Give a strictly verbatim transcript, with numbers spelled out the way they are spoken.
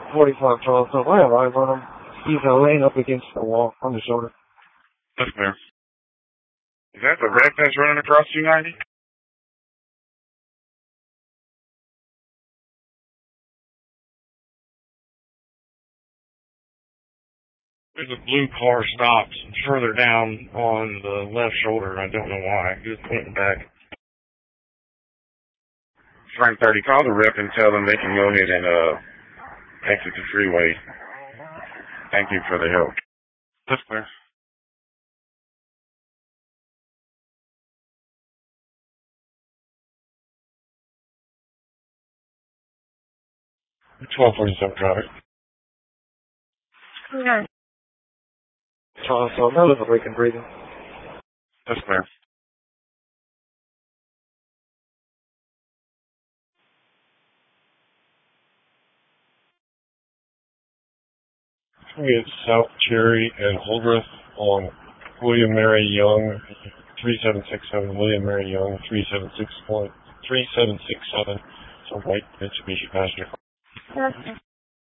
forty-five Charles, so I have eyes on him. He's uh, laying up against the wall on the shoulder. That's clear. Is that the wreck that's running across two ninety? There's a blue car stopped further down on the left shoulder. I don't know why. Just pointing back. Frank thirty, call the rep and tell them they can go ahead and uh, exit the freeway. Thank you for the help. That's clear. twelve forty-seven traffic. Okay. Charles, so that was a break and breathing. That's clear. It's South Cherry and Holdreth on William Mary Young, three seven six seven, William Mary Young, three seven six point three seven six seven. It's a white Mitsubishi passenger car. Okay.